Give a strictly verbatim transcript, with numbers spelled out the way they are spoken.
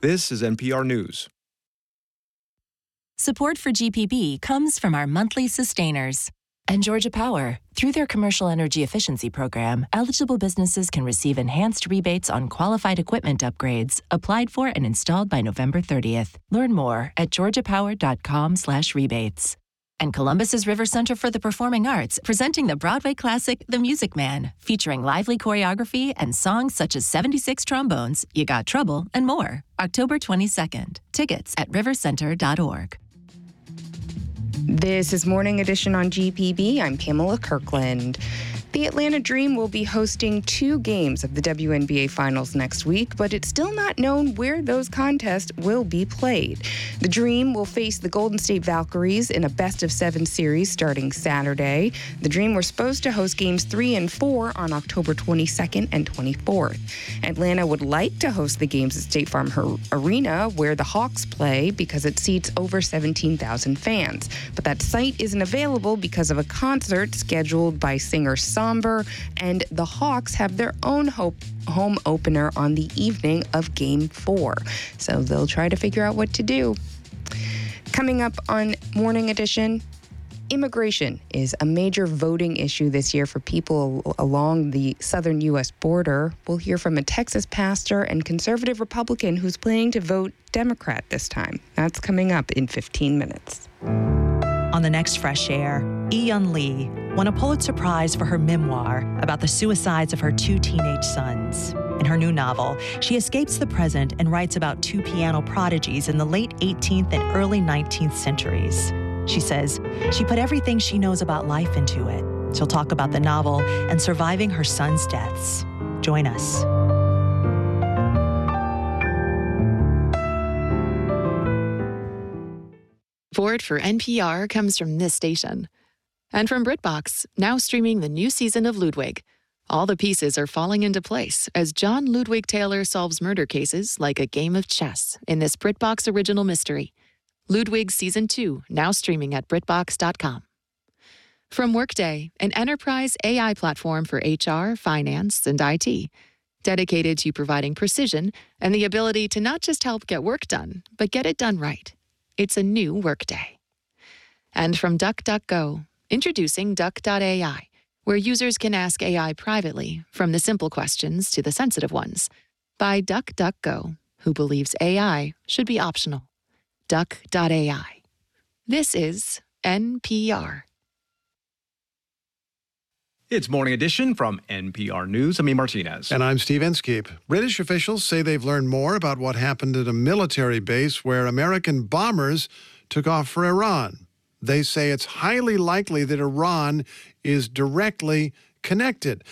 This is N P R News. Support for G P B comes from our monthly sustainers. And Georgia Power. Through their Commercial Energy Efficiency Program, eligible businesses can receive enhanced rebates on qualified equipment upgrades applied for and installed by November thirtieth. Learn more at georgiapower.com slash rebates. And Columbus's River Center for the Performing Arts, presenting the Broadway classic The Music Man, featuring lively choreography and songs such as seventy-six Trombones, You Got Trouble, and more. October twenty-second. Tickets at river center dot org. This is Morning Edition on G P B. I'm Pamela Kirkland. The Atlanta Dream will be hosting two games of the W N B A Finals next week, but it's still not known where those contests will be played. The Dream will face the Golden State Valkyries in a best-of-seven series starting Saturday. The Dream were supposed to host games three and four on October twenty-second and twenty-fourth. Atlanta would like to host the games at State Farm Arena, where the Hawks play, because it seats over seventeen thousand fans. But that site isn't available because of a concert scheduled by singer Somber, and the Hawks have their own hope, home opener on the evening of Game four. So they'll try to figure out what to do. Coming up on Morning Edition, immigration is a major voting issue this year for people along the southern U S border. We'll hear from a Texas pastor and conservative Republican who's planning to vote Democrat this time. That's coming up in fifteen minutes. On the next Fresh Air, Eun Lee won a Pulitzer Prize for her memoir about the suicides of her two teenage sons. In her new novel, she escapes the present and writes about two piano prodigies in the late eighteenth and early nineteenth centuries. She says she put everything she knows about life into it. She'll talk about the novel and surviving her sons' deaths. Join us. Support for N P R comes from this station. And from BritBox, now streaming the new season of Ludwig. All the pieces are falling into place as John Ludwig Taylor solves murder cases like a game of chess in this BritBox original mystery. Ludwig Season two, now streaming at britbox dot com. From Workday, an enterprise A I platform for H R, finance, and I T, dedicated to providing precision and the ability to not just help get work done, but get it done right. It's a new Workday. And from DuckDuckGo, introducing Duck dot A I, where users can ask A I privately, from the simple questions to the sensitive ones, by DuckDuckGo, who believes A I should be optional. Duck dot A I. This is N P R. It's Morning Edition from N P R News. I'm E. Martinez. And I'm Steve Inskeep. British officials say they've learned more about what happened at a military base where American bombers took off for Iran. They say it's highly likely that Iran is directly connected.